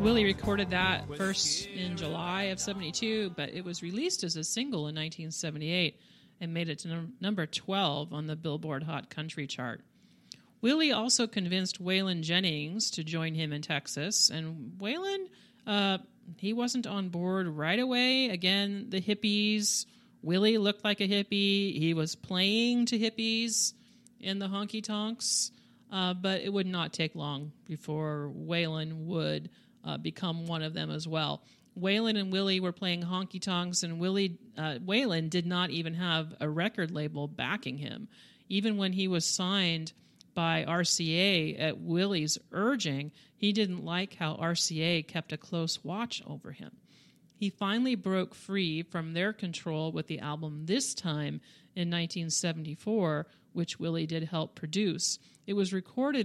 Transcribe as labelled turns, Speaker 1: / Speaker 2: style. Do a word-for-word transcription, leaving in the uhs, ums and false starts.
Speaker 1: Willie recorded that first in July of seventy-two, but it was released as a single in nineteen seventy-eight and made it to num- number twelve on the Billboard Hot Country chart. Willie also convinced Waylon Jennings to join him in Texas, and Waylon, uh, he wasn't on board right away. Again, the hippies. Willie looked like a hippie. He was playing to hippies in the honky-tonks, uh, but it would not take long before Waylon would uh, become one of them as well. Waylon and Willie were playing honky-tonks, and Willie, uh, Waylon did not even have a record label backing him. Even when he was signed by R C A at Willie's urging, he didn't like how R C A kept a close watch over him. He finally broke free from their control with the album This Time in nineteen seventy-four, which Willie did help produce. It was recorded